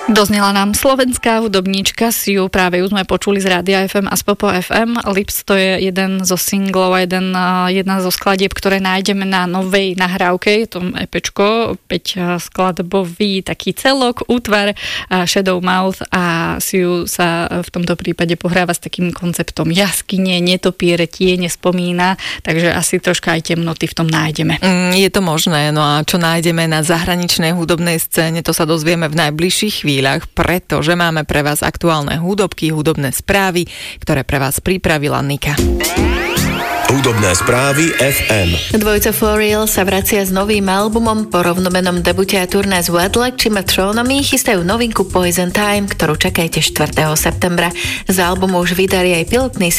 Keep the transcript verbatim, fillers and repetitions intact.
Doznela nám slovenská hudobníčka Siu, práve ju sme počuli z Rádia ef em a z Popo ef em. Lips, to je jeden zo singlov a jeden, jedna zo skladieb, ktoré nájdeme na novej nahrávke, je to EPčko, päť skladbový taký celok, útvar Shadow Mouth, a Siu sa v tomto prípade pohráva s takým konceptom jaskyne, netopiere, tiene spomína, takže asi troška aj temnoty v tom nájdeme. Mm, je to možné, no a čo nájdeme na zahraničnej hudobnej scéne, to sa dozvieme v najbližších chvíľach, pretože máme pre vás aktuálne hudobky, hudobné správy, ktoré pre vás pripravila Nika. Hudobné správy ef em. Dvojica For Real sa vracia s novým albumom. Po rovnomennom debute a turné s Wet Leg či Metronomy chystajú novinku Poison Time, ktorú čakajte štvrtého septembra. Z albumu už vydali aj pilotný